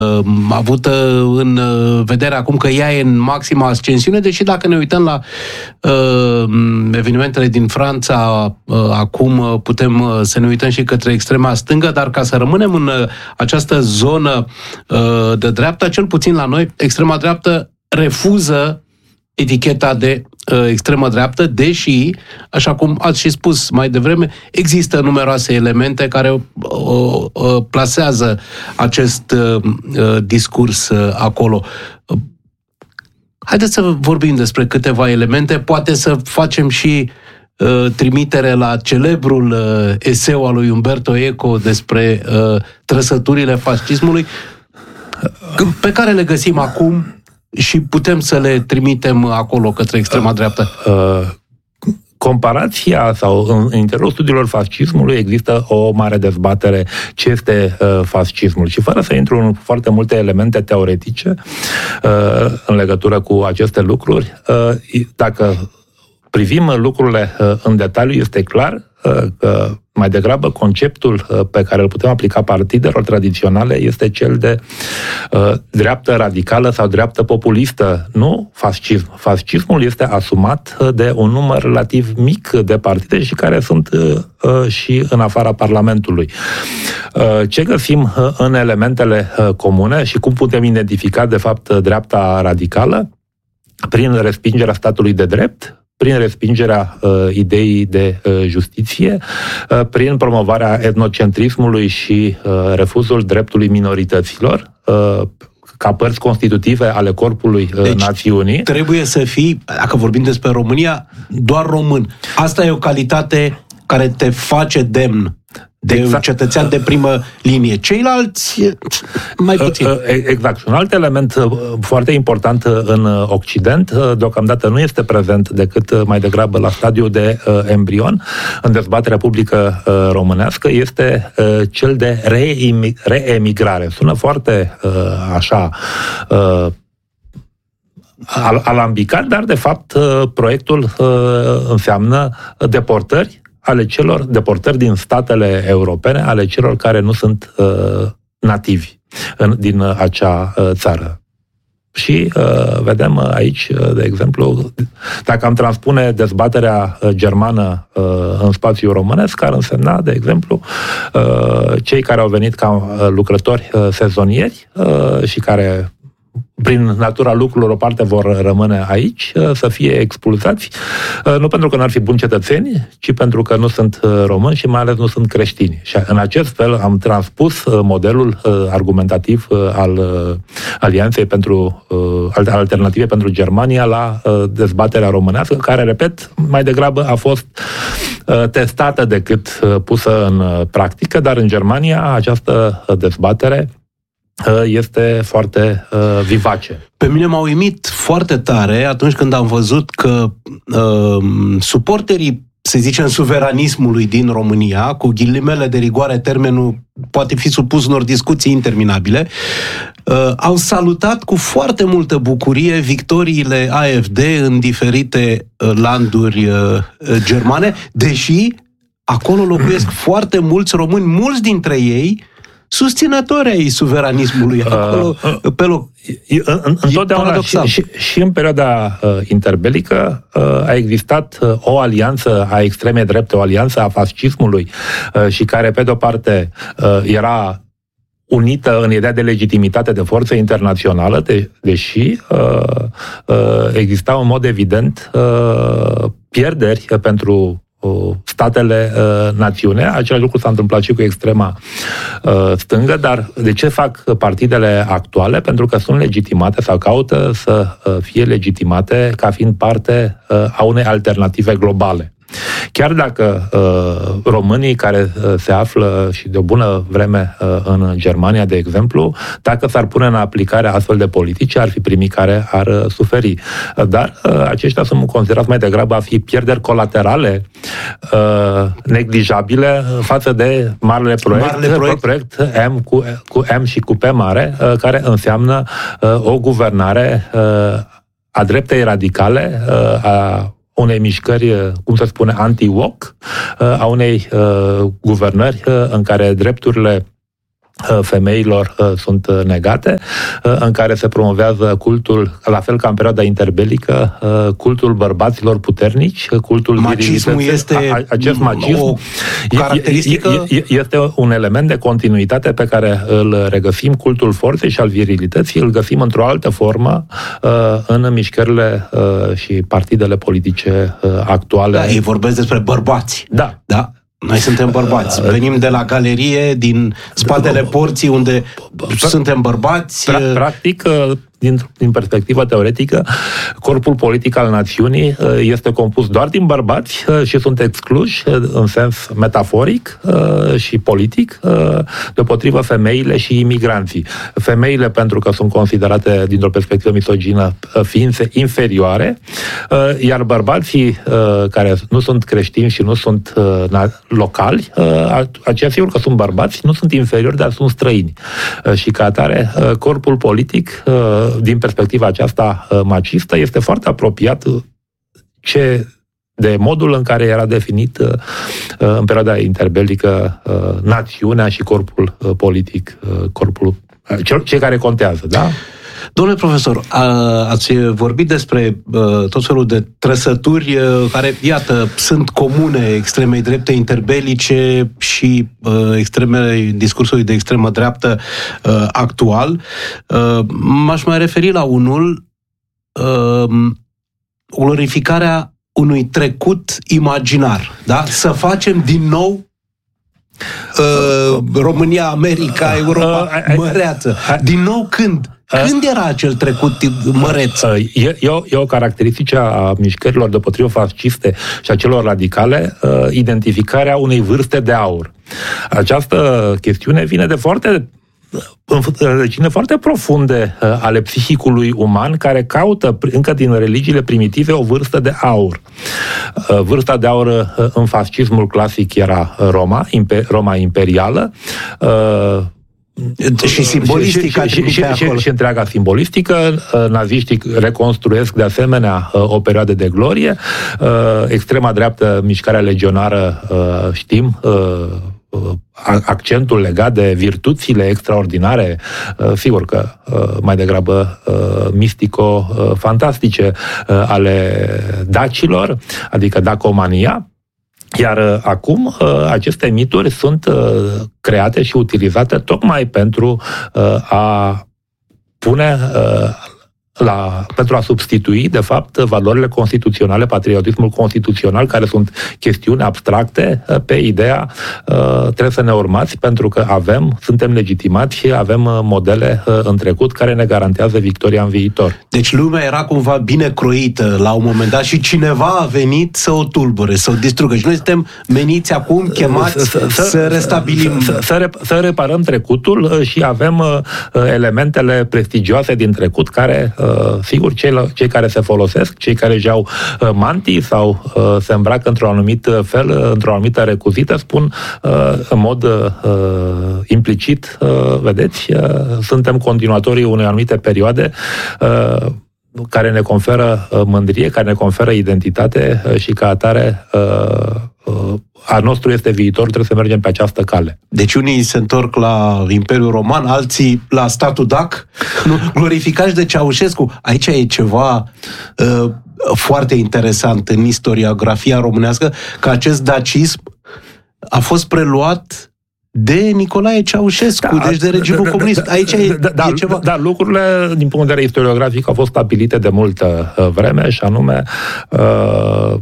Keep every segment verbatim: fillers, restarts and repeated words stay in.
avută în vedere acum că ea e în maxima ascensiune, deși dacă ne uităm la uh, evenimentele din Franța, uh, acum putem uh, să ne uităm și către extrema stângă, dar ca să rămânem în uh, această zonă uh, de dreapta, cel puțin la noi, extrema dreaptă refuză eticheta de uh, extremă dreaptă, deși, așa cum ați și spus mai devreme, există numeroase elemente care uh, uh, plasează acest uh, uh, discurs uh, acolo. Uh, haideți să vorbim despre câteva elemente, poate să facem și uh, trimitere la celebrul uh, eseu al lui Umberto Eco despre uh, trăsăturile fascismului, pe care le găsim acum și putem să le trimitem acolo, către extrema dreaptă. Uh, comparația sau în interiorul studiilor fascismului există o mare dezbatere ce este uh, fascismul. Și fără să intru în foarte multe elemente teoretice uh, în legătură cu aceste lucruri, uh, dacă privim lucrurile uh, în detaliu, este clar uh, că mai degrabă conceptul uh, pe care îl putem aplica partidelor tradiționale este cel de uh, dreaptă radicală sau dreaptă populistă, nu fascism. Fascismul este asumat uh, de un număr relativ mic de partide și care sunt uh, uh, și în afara Parlamentului. Uh, ce găsim uh, în elementele uh, comune și cum putem identifica de fapt dreapta radicală? Prin respingerea statului de drept, prin respingerea uh, ideii de uh, justiție, uh, prin promovarea etnocentrismului și uh, refuzul dreptului minorităților, uh, ca părți constitutive ale corpului uh, deci, națiunii. Trebuie să fii, dacă vorbim despre România, doar român. Asta e o calitate care te face demn de exact. Un cetățean de primă linie. Ceilalți, mai puțin. Exact. Și un alt element foarte important în Occident, deocamdată nu este prezent decât mai degrabă la stadiu de embrion, în dezbaterea publică românească, este cel de reemigrare. Sună foarte așa alambicat, dar de fapt proiectul înseamnă deportări ale celor deportări din statele europene, ale celor care nu sunt uh, nativi în, din acea uh, țară. Și uh, vedem aici, de exemplu, dacă am transpune dezbaterea germană uh, în spațiul românesc, ar însemna, de exemplu, uh, cei care au venit ca lucrători uh, sezonieri uh, și care prin natura lucrurilor o parte vor rămâne aici, să fie expulzați, nu pentru că n-ar fi buni cetățeni, ci pentru că nu sunt români și mai ales nu sunt creștini. Și în acest fel am transpus modelul argumentativ al Alianței pentru Alternative pentru Germania la dezbaterea românească, care, repet, mai degrabă a fost testată decât pusă în practică, dar în Germania această dezbatere este foarte uh, vivace. Pe mine m-a uimit foarte tare atunci când am văzut că uh, suporterii, să zicem, suveranismului din România, cu ghilimele de rigoare, termenul poate fi supus unor discuții interminabile, uh, au salutat cu foarte multă bucurie victoriile A F D în diferite uh, landuri uh, germane, deși acolo locuiesc foarte mulți români, mulți dintre ei susținători ai suveranismului acolo, uh, uh, pe loc. Întotdeauna și, și, și în perioada uh, interbelică uh, a existat uh, o alianță a extremei drepte, o alianță a fascismului uh, și care, pe de-o parte, uh, era unită în ideea de legitimitate de forță internațională, de, deși uh, uh, exista în mod evident uh, pierderi pentru statele uh, națiune. Același lucru s-a întâmplat și cu extrema uh, stângă, dar de ce fac partidele actuale? Pentru că sunt legitimate sau caută să uh, fie legitimate ca fiind parte uh, a unei alternative globale. Chiar dacă uh, românii care uh, se află și de o bună vreme uh, în Germania, de exemplu, dacă s-ar pune în aplicare astfel de politici, ar fi primii care ar uh, suferi. Uh, dar uh, aceștia sunt considerați mai degrabă a fi pierderi colaterale uh, neglijabile față de marele proiect, marele proiect. proiect M cu, cu M și cu P mare, uh, care înseamnă uh, o guvernare uh, a dreptei radicale, uh, a unei mișcări, cum se spune, anti-woke, a unei uh, guvernări uh, în care drepturile femeilor sunt negate, în care se promovează cultul, la fel ca în perioada interbelică, cultul bărbaților puternici, cultul macismul este acest macism o caracteristică? Este un element de continuitate pe care îl regăsim, cultul forței și al virilității, îl găsim într-o altă formă în mișcările și partidele politice actuale. Da, ei vorbesc despre bărbați. Da. Da. Noi suntem bărbați. Venim de la galerie, din spatele porții, unde suntem bărbați. Practic, din, din perspectivă teoretică, corpul politic al națiunii este compus doar din bărbați și sunt excluși, în sens metaforic și politic, deopotrivă femeile și imigranții. Femeile, pentru că sunt considerate, dintr-o perspectivă misogină, ființe inferioare, iar bărbații care nu sunt creștini și nu sunt locali, aceia sigur că sunt bărbați, nu sunt inferiori, dar sunt străini. Și ca atare, corpul politic, din perspectiva aceasta macistă, este foarte apropiat ce, de modul în care era definit în perioada interbelică națiunea și corpul politic, corpul, cei care contează, da? Domnule profesor, ați vorbit despre tot felul de trăsături care, iată, sunt comune extremei drepte interbelice și extreme, discursului de extremă dreaptă actual. M-aș mai referi la unul, glorificarea unui trecut imaginar, da? Să facem din nou România, America, Europa măreață. Din nou când? Când era acel trecut măreț? E, e, o, e o caracteristică a mișcărilor deopotrivă fasciste și a celor radicale, identificarea unei vârste de aur. Această chestiune vine de foarte rădăcini foarte profunde ale psihicului uman, care caută încă din religiile primitive o vârstă de aur. Vârsta de aur în fascismul clasic era Roma, Roma imperială, și simbolistica și, și, și, și, și întreaga simbolistică. Naziștii reconstruiesc de asemenea o perioadă de glorie. Extrema dreaptă, mișcarea legionară, știm, accentul legat de virtuțile extraordinare, sigur că mai degrabă mistico-fantastice ale dacilor, adică dacomania. Iar acum aceste mituri sunt create și utilizate tocmai pentru a pune La, pentru a substitui, de fapt, valorile constituționale, patriotismul constituțional, care sunt chestiuni abstracte, pe ideea trebuie să ne urmați pentru că avem, suntem legitimați și avem modele în trecut care ne garantează victoria în viitor. Deci lumea era cumva bine croită la un moment dat și cineva a venit să o tulbure, să o distrugă. Și noi suntem meniți acum, chemați să, să, să restabilim... Să, să, să reparăm trecutul și avem elementele prestigioase din trecut care... Sigur, cei, cei care se folosesc, cei care își iau mantii sau se îmbracă într-un anumit fel, într-o anumită recuzită, spun în mod implicit, vedeți, suntem continuatorii unei anumite perioade care ne conferă mândrie, care ne conferă identitate și ca atare a nostru este viitor, trebuie să mergem pe această cale. Deci unii se întorc la Imperiul Roman, alții la statul dac, glorificați de Ceaușescu. Aici e ceva uh, foarte interesant în istoriografia românească, că acest dacism a fost preluat de Nicolae Ceaușescu, da, deci de regimul da, comunist. Aici e, da, da, e ceva... Da, lucrurile, din punct de vedere istoriografic, au fost stabilite de multă vreme, și anume... Uh,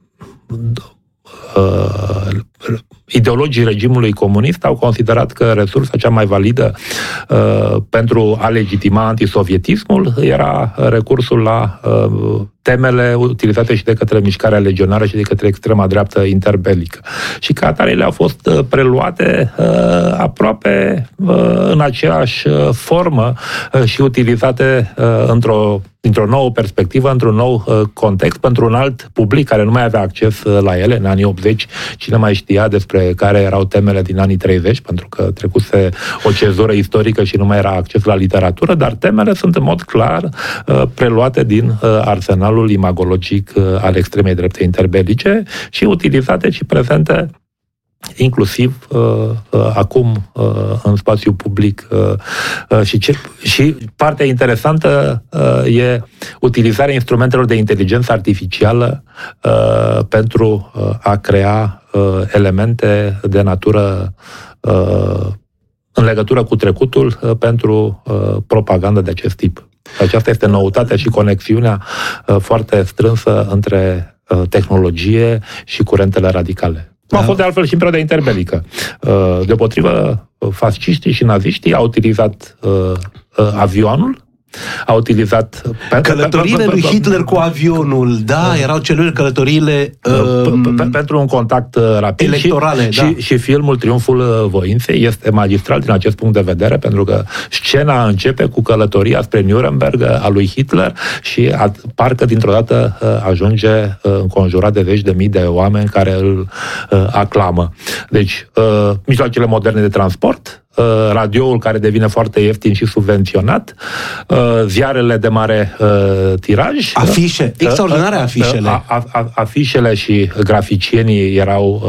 Uh, ideologii regimului comunist au considerat că resursa cea mai validă uh, pentru a legitima antisovietismul era recursul la uh, temele utilizate și de către mișcarea legionară și de către extrema dreaptă interbelică. Și ca atare ele au fost uh, preluate uh, aproape uh, în aceeași uh, formă uh, și utilizate uh, într-o dintr-o nouă perspectivă, într-un nou uh, context, pentru un alt public care nu mai avea acces uh, la ele. În anii optzeci, cine mai știa despre care erau temele din anii treizeci, pentru că trecuse o cezură istorică și nu mai era acces la literatură, dar temele sunt în mod clar uh, preluate din uh, arsenalul imagologic uh, al extremei drepte interbelice și utilizate și prezente inclusiv uh, uh, acum uh, în spațiu public uh, uh, și, ce, și partea interesantă uh, e utilizarea instrumentelor de inteligență artificială uh, pentru uh, a crea uh, elemente de natură uh, în legătură cu trecutul uh, pentru uh, propagandă de acest tip. Aceasta este noutatea și conexiunea uh, foarte strânsă între uh, tehnologie și curentele radicale. Da. A fost de altfel și în perioada interbelică. Deopotrivă, fasciștii și naziștii au utilizat avionul, a utilizat... Călătoriile lui Hitler cu avionul, da, erau celule călătoriile pentru un contact rapid electorale, și, da. și, și filmul Triumful Voinței este magistral din acest punct de vedere, pentru că scena începe cu călătoria spre Nuremberg a lui Hitler și a, parcă dintr-o dată ajunge înconjurat de zeci de mii de oameni care îl aclamă. Deci, mijloacele moderne de transport, radioul care devine foarte ieftin și subvenționat, ziarele de mare tiraj, afișe, extraordinare afișele. A, a, a, afișele și graficienii erau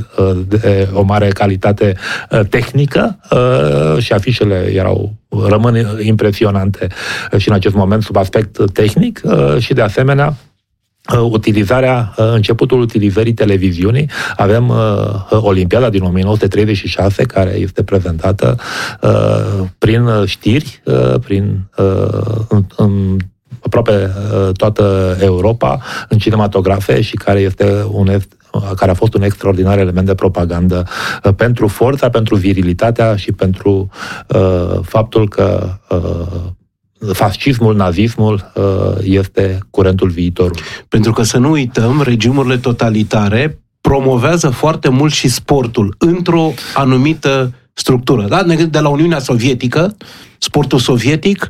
de o mare calitate tehnică și afișele erau rămân impresionante și în acest moment sub aspect tehnic și de asemenea utilizarea, începutul utilizării televiziunii. Avem uh, Olimpiada din o mie nouă sute treizeci și șase, care este prezentată uh, prin știri, uh, prin uh, în, în aproape uh, toată Europa, în cinematografe și care este un care a fost un extraordinar element de propagandă uh, pentru forța, pentru virilitatea și pentru uh, faptul că uh, fascismul, nazismul este curentul viitorului. Pentru că să nu uităm, regimurile totalitare promovează foarte mult și sportul într-o anumită structură. Da? De la Uniunea Sovietică, sportul sovietic,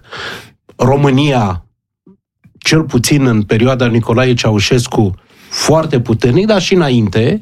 România, cel puțin în perioada Nicolae Ceaușescu, foarte puternic, dar și înainte.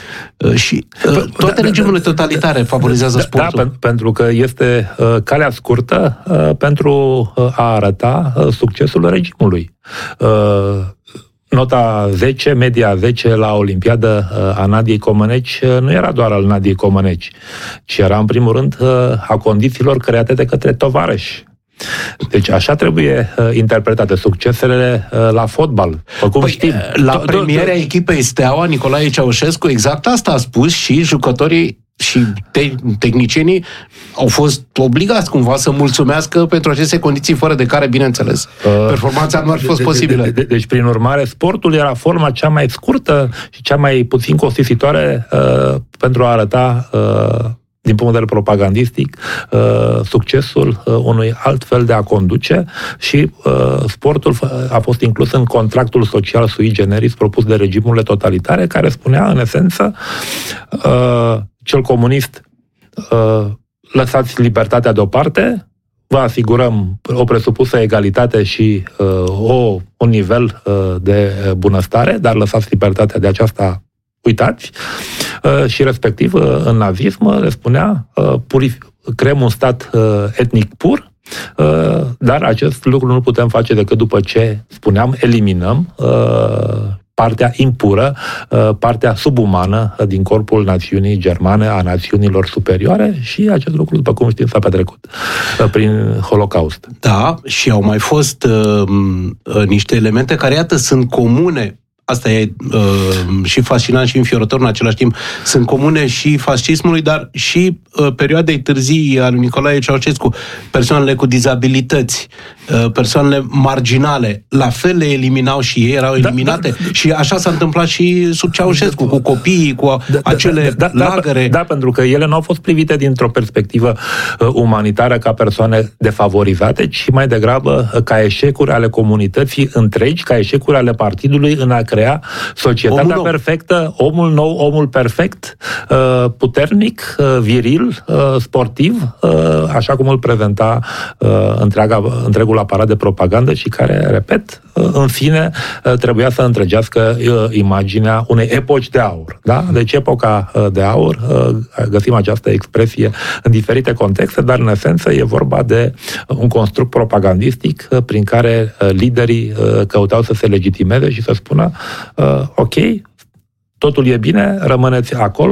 Și uh, toate da, regimurile totalitare favorizează da, sportul. Da, pentru că este uh, calea scurtă uh, pentru uh, a arăta uh, succesul regimului. Uh, nota zece, media zece la Olimpiadă uh, a Nadiei Comăneci uh, nu era doar al Nadiei Comăneci, ci era în primul rând uh, a condițiilor create de către tovarăși. Deci așa trebuie uh, interpretate succesele uh, la fotbal. Cum păi, știm. La premierea echipei Steaua, Nicolae Ceaușescu, exact asta a spus și jucătorii și te- tehnicienii au fost obligați cumva să mulțumească pentru aceste condiții, fără de care, bineînțeles, uh, performanța nu ar fi fost de, posibilă. De, de, de, deci, prin urmare, sportul era forma cea mai scurtă și cea mai puțin costisitoare uh, pentru a arăta uh, din punct de vedere propagandistic, uh, succesul uh, unui alt fel de a conduce și uh, sportul a fost inclus în contractul social sui generis propus de regimurile totalitare, care spunea, în esență, uh, cel comunist, uh, lăsați libertatea deoparte, vă asigurăm o presupusă egalitate și uh, o, un nivel uh, de bunăstare, dar lăsați libertatea de aceasta, uitați, uh, și respectiv uh, în nazism le spunea uh, purif- creăm un stat uh, etnic pur, uh, dar acest lucru nu putem face decât după ce, spuneam, eliminăm uh, partea impură, uh, partea subumană din corpul națiunii germane, a națiunilor superioare, și acest lucru, după cum știm, s-a petrecut uh, prin Holocaust. Da, și au mai fost uh, uh, niște elemente care, iată, sunt comune. Asta e uh, și fascinant și înfiorător în același timp. Sunt comune și fascismului, dar și uh, perioadei târzii a lui Nicolae Ceaușescu. Persoanele cu dizabilități, uh, persoanele marginale, la fel le eliminau și ei, erau eliminate. Da, da, da, și așa s-a întâmplat și sub Ceaușescu, cu copiii, cu da, acele da, da, lagăre. Da, da, pentru că ele nu au fost privite dintr-o perspectivă uh, umanitară ca persoane defavorizate, ci mai degrabă uh, ca eșecuri ale comunității întregi, ca eșecuri ale partidului în a crea societatea perfectă, omul nou, omul perfect, puternic, viril, sportiv, așa cum îl prezenta întreaga, întregul aparat de propagandă și care, repet, în fine, trebuia să întregească imaginea unei epoci de aur. Da? Deci epoca de aur, găsim această expresie în diferite contexte, dar în esență e vorba de un construct propagandistic prin care liderii căutau să se legitimeze și să spună Uh, ok, totul e bine, rămâneți acolo,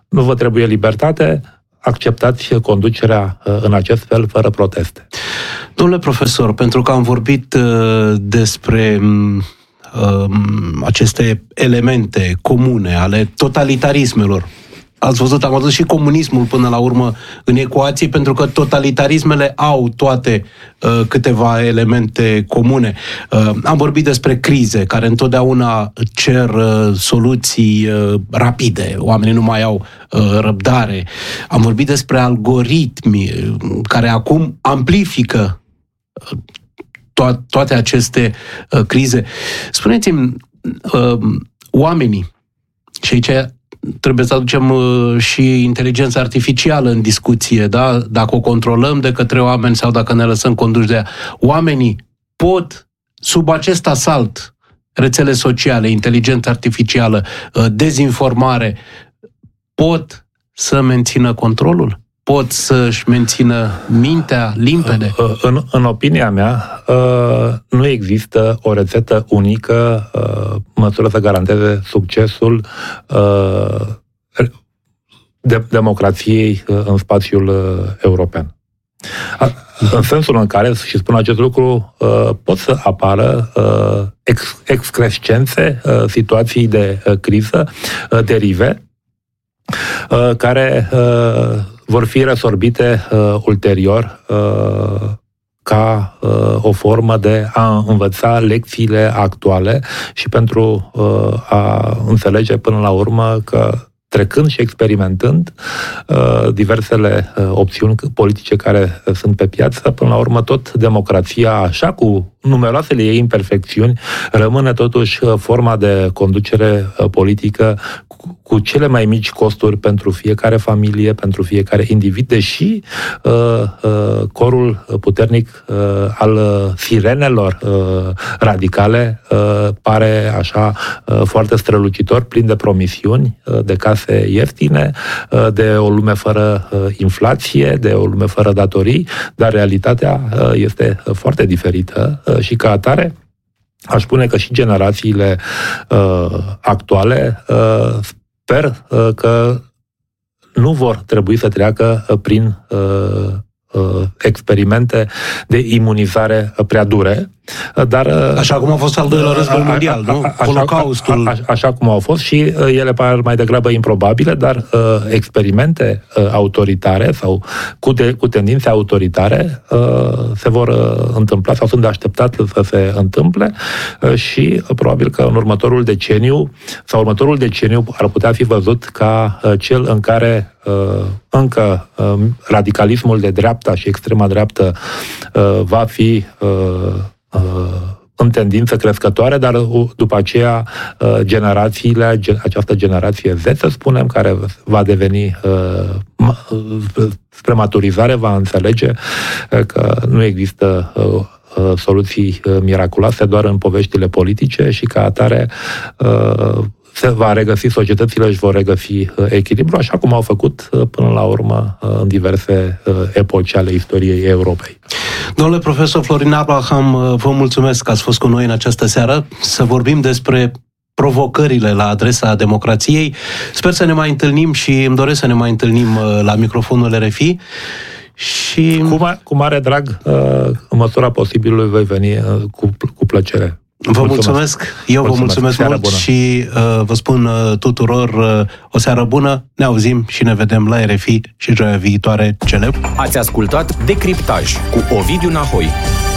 nu vă trebuie libertate, acceptați conducerea în acest fel, fără proteste. Domnule profesor, pentru că am vorbit uh, despre uh, aceste elemente comune ale totalitarismelor, ați văzut, am adus și comunismul până la urmă în ecuație, pentru că totalitarismele au toate uh, câteva elemente comune. Uh, am vorbit despre crize, care întotdeauna cer uh, soluții uh, rapide. Oamenii nu mai au uh, răbdare. Am vorbit despre algoritmi, uh, care acum amplifică uh, to- toate aceste uh, crize. Spuneți-mi, uh, oamenii, și aici trebuie să aducem și inteligența artificială în discuție, da? Dacă o controlăm de către oameni sau dacă ne lăsăm conduși de ea. Oamenii pot, sub acest asalt, rețele sociale, inteligență artificială, dezinformare, pot să mențină controlul? Pot să-și mențină mintea limpede? În, în opinia mea, nu există o rețetă unică măsură să garanteze succesul de democrației în spațiul european. În sensul în care, și spun acest lucru, pot să apară ex, excrescențe, situații de criză, derive, care vor fi resorbite uh, ulterior uh, ca uh, o formă de a învăța lecțiile actuale și pentru uh, a înțelege până la urmă că, trecând și experimentând uh, diversele uh, opțiuni politice care uh, sunt pe piață, până la urmă tot democrația, așa cu numeroasele ei imperfecțiuni, rămâne totuși uh, forma de conducere uh, politică cu, cu cele mai mici costuri pentru fiecare familie, pentru fiecare individ, deși uh, uh, corul puternic uh, al uh, sirenelor uh, radicale uh, pare așa uh, foarte strălucitor, plin de promisiuni, uh, de case ieftine, de o lume fără inflație, de o lume fără datorii, dar realitatea este foarte diferită și ca atare aș spune că și generațiile actuale sper că nu vor trebui să treacă prin experimente de imunizare prea dure, dar... Așa cum a fost al doilea război mondial, nu? Holocaustul. Așa, așa cum au fost și ele par mai degrabă improbabile, dar experimente autoritare sau cu, de, cu tendințe autoritare se vor întâmpla sau sunt de așteptat să se întâmple și probabil că în următorul deceniu sau următorul deceniu ar putea fi văzut ca cel în care încă radicalismul de dreapta și extrema dreaptă va fi în tendință crescătoare, dar după aceea generațiile, această generație Z, să spunem, care va deveni spre maturizare, va înțelege că nu există soluții miraculoase doar în poveștile politice și ca atare se va regăsi, societățile își vor regăsi echilibru, așa cum au făcut până la urmă în diverse epoci ale istoriei Europei. Domnule profesor Florin Abraham, vă mulțumesc că ați fost cu noi în această seară să vorbim despre provocările la adresa democrației. Sper să ne mai întâlnim și îmi doresc să ne mai întâlnim la microfonul R F I. Și... Cu, ma- cu mare drag, în măsura posibilului, voi veni cu, cu plăcere. Vă mulțumesc, mulțumesc. Eu mulțumesc. vă mulțumesc seara mult bună. Și uh, vă spun uh, tuturor uh, o seară bună, ne auzim și ne vedem la R F I și joia viitoare. Cele. Ați ascultat Decriptaj cu Ovidiu Nahoi.